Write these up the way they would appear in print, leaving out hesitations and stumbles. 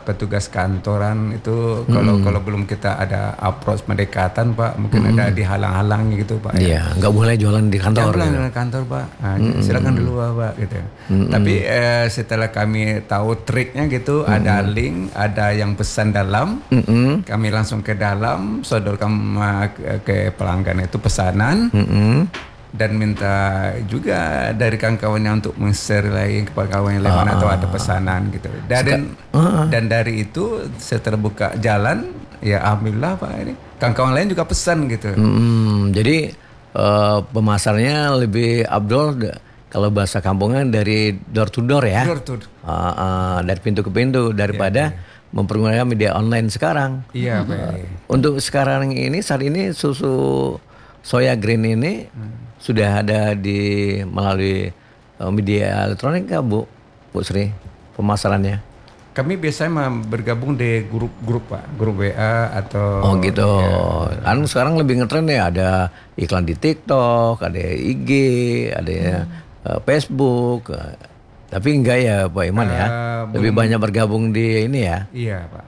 petugas kantoran itu kalau belum kita ada approach pendekatan Pak, mungkin ada dihalang-halangi gitu Pak. Iya, nggak boleh jualan di kantor. Jangan jualan di kantor Pak. Nah, silakan dulu Pak gitu. Tapi setelah kami tahu triknya gitu, ada link, ada yang pesan dalam, kami langsung ke dalam, sodorkan ke pelanggan itu pesanan. Dan minta juga dari kawan-kawannya untuk men-share lagi kepada kawan yang lain atau ada pesanan gitu. Dan dari itu setelah buka jalan, ya alhamdulillah Pak ini kawan-kawan lain juga pesan gitu. Jadi pemasarnya lebih abdol kalau bahasa kampungnya dari door to door ya. Door to door. Dari pintu ke pintu daripada mempergunakan media online sekarang. Iya Pak. Untuk sekarang ini saat ini susu Soya Green ini sudah ada melalui media elektronik nggak Bu Sri pemasarannya? Kami biasanya bergabung di grup-grup Pak, grup WA atau. Oh gitu. Ya. Sekarang lebih ngetren ya, ada iklan di TikTok, ada IG, ada Facebook. Tapi enggak ya Pak Iman ya, lebih banyak bergabung di ini ya. Iya Pak.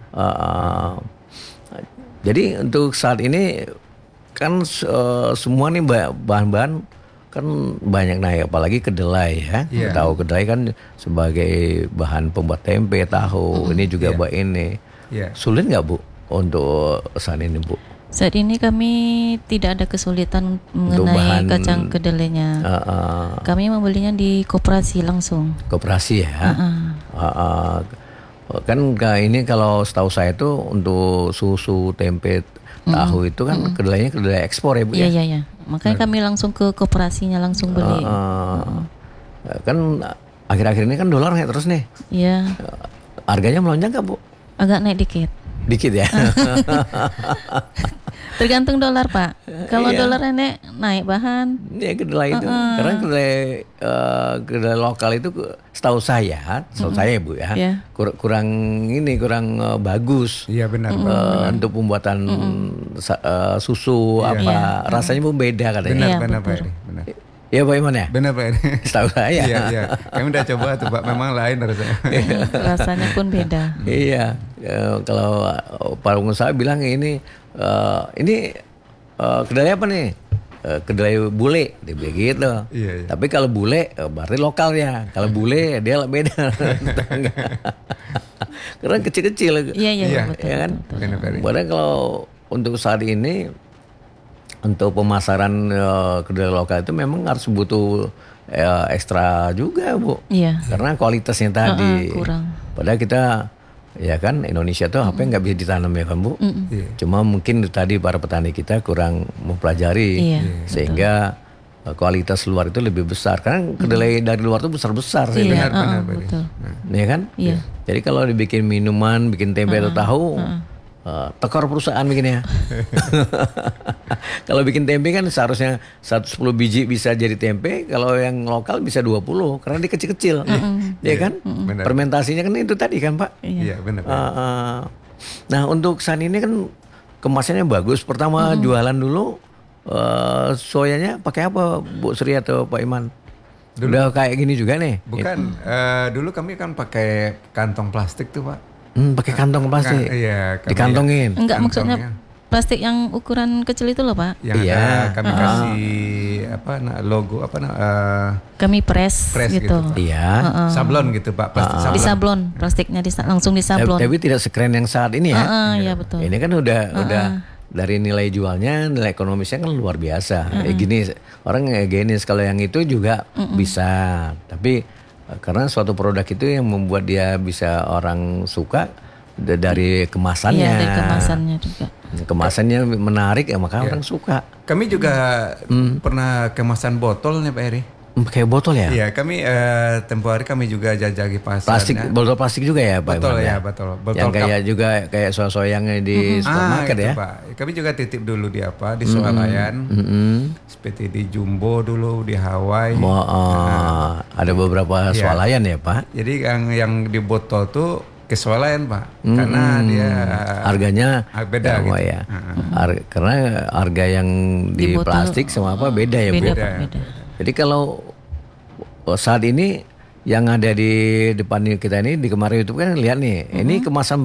Jadi untuk saat ini kan semua nih bahan-bahan kan banyak naik, apalagi kedelai ya. Tahu kedelai kan sebagai bahan pembuat tempe, tahu, ini juga ini. Sulit nggak Bu untuk saat ini Bu? Saat ini kami tidak ada kesulitan mengenai kacang kedelainya. Kami membelinya di koperasi langsung. Koperasi ya. Kan ini kalau setahu saya itu untuk susu, tempe, tahu itu kan kedelainya kedelai ekspor ya Bu ya? Iya. Makanya kami langsung ke koperasinya langsung beli. Kan akhir-akhir ini kan dolar naik terus nih. Iya. Harganya melonjak nggak Bu? Agak naik dikit. Dikit ya? Tergantung dolar Pak. Kalau dolarnya naik bahan. Ya kedelai itu. Karena kedelai lokal itu setahu saya Bu ya. Kurang bagus. Iya benar. Untuk pembuatan susu rasanya pun beda katanya. Benar Pak. Iya Pak Iman ya? Benar Pak. Setahu saya. Iya. Kami udah coba tuh Pak, memang lain rasanya. Rasanya pun beda. Iya. Kalau para pengusaha bilang ini kedelai apa nih? Kedelai bule, dia begitu. Iya. Tapi kalau bule berarti lokal ya. Kalau bule dia beda. Karena kecil-kecil. Iya betul. Ya kan? Padahal kalau untuk saat ini untuk pemasaran kedelai lokal itu memang harus butuh ekstra juga Bu. Iya. Karena kualitasnya tadi kurang. Padahal kita ya kan Indonesia tuh apa yang nggak bisa ditanam ya kan Bu. Cuma mungkin tadi para petani kita kurang mempelajari sehingga kualitas luar itu lebih besar. Karena kedelai dari luar itu besar-besar. Benar. Betul. Ya kan? Iya. Jadi kalau dibikin minuman, bikin tempe atau tahu, tekor perusahaan bikinnya. Kalau bikin tempe kan seharusnya 110 biji bisa jadi tempe, kalau yang lokal bisa 20 karena dia kecil-kecil. Ya kan? Fermentasinya kan itu tadi kan Pak? Iya benar. Nah untuk saat ini kan kemasannya bagus. Pertama jualan dulu soyanya pakai apa Bu Sri atau Pak Iman? Dulu. Udah kayak gini juga nih? Bukan, dulu kami kan pakai kantong plastik tuh Pak. Pakai kantong plastik? Iya. Dikantongin? Enggak, maksudnya plastik yang ukuran kecil itu loh Pak. Yang kami kasih logo kami press gitu. Iya. Sablon gitu Pak, plastik sablon. Di sablon, plastiknya langsung di sablon. Tapi tidak sekeren yang saat ini ya. Iya betul. Ini kan udah dari nilai jualnya, nilai ekonomisnya kan luar biasa. Gini orang gini kalau yang itu juga bisa. Tapi karena suatu produk itu yang membuat dia bisa orang suka dari kemasannya. Iya, dari kemasannya juga. Kemasannya menarik ya maka orang suka. Kami juga pernah kemasan botolnya Pak Eri. Pakai botol ya? Iya, kami tempo hari kami juga jajaki pasar. Plastik, botol plastik juga ya Pak? Botol ya, botol yang kayak juga kayak soya-soyangnya di supermarket ya? Pak. Kami juga titip dulu di Swalayan, seperti di Jumbo dulu, di Hawaii. Ada beberapa swalayan ya Pak? Jadi yang di botol tuh ke Swalayan Pak, karena dia harganya beda gitu. Ya. Karena harga yang di plastik sama apa beda ya Bu? Beda. Jadi kalau saat ini yang ada di depan kita ini di kemarin YouTube kan lihat nih, ini kemasan